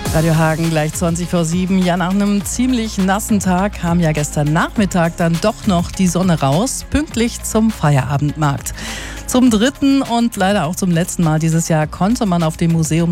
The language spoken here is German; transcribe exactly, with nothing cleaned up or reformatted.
Radio Hagen gleich zwanzig vor sieben. Ja, nach einem ziemlich nassen Tag kam ja gestern Nachmittag dann doch noch die Sonne raus, pünktlich zum Feierabendmarkt. Zum dritten und leider auch zum letzten Mal dieses Jahr konnte man auf dem Museum